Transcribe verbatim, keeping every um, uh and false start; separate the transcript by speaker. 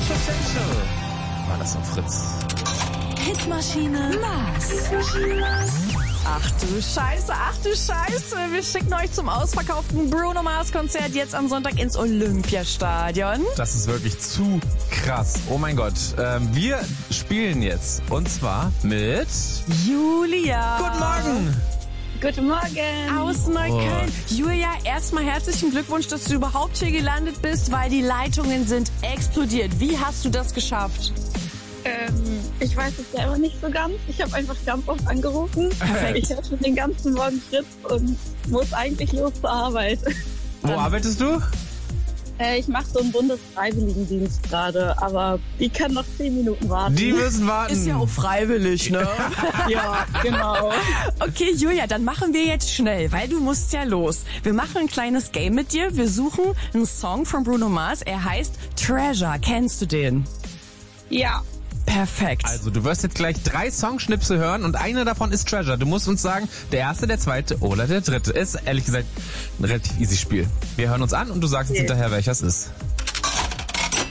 Speaker 1: Essential war das auf Fritz.
Speaker 2: Hitmaschine Mars. Ach du Scheiße, ach du Scheiße. Wir schicken euch zum ausverkauften Bruno Mars Konzert jetzt am Sonntag ins Olympiastadion.
Speaker 1: Das ist wirklich zu krass. Oh mein Gott. Ähm, wir spielen jetzt. Und zwar mit
Speaker 2: Julia.
Speaker 1: Guten Morgen.
Speaker 3: Guten Morgen.
Speaker 2: Aus Neukölln. Oh. Julia, erstmal herzlichen Glückwunsch, dass du überhaupt hier gelandet bist, weil die Leitungen sind explodiert. Wie hast du das geschafft?
Speaker 3: Ähm, ich weiß es selber nicht so ganz. Ich habe einfach ganz oft angerufen.
Speaker 2: Perfekt.
Speaker 3: Ich höre schon den ganzen Morgen Fritz und muss eigentlich los zur Arbeit.
Speaker 1: Wo arbeitest du?
Speaker 3: Äh, ich mache so einen Bundesfreiwilligendienst gerade, aber die kann noch zehn Minuten warten.
Speaker 1: Die müssen warten.
Speaker 2: Ist ja auch freiwillig, ne?
Speaker 3: Ja, genau.
Speaker 2: Okay, Julia, dann machen wir jetzt schnell, weil du musst ja los. Wir machen ein kleines Game mit dir. Wir suchen einen Song von Bruno Mars. Er heißt Treasure. Kennst du den?
Speaker 3: Ja.
Speaker 2: Perfekt.
Speaker 1: Also, du wirst jetzt gleich drei Songschnipsel hören und einer davon ist Treasure. Du musst uns sagen, der erste, der zweite oder der dritte. Ist, ehrlich gesagt, ein relativ easy Spiel. Wir hören uns an und du sagst okay. jetzt hinterher, welcher es ist.